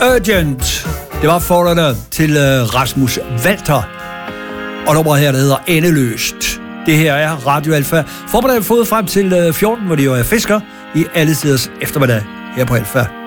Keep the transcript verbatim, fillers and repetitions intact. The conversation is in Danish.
Urgent. Det var forerne til uh, Rasmus Walter. Og nummeret her, der hedder Endeløst. Det her er Radio Alfa. Formiddag fået frem til uh, fjorten, hvor de jo er fisker i alle tiders eftermiddag her på Alfa.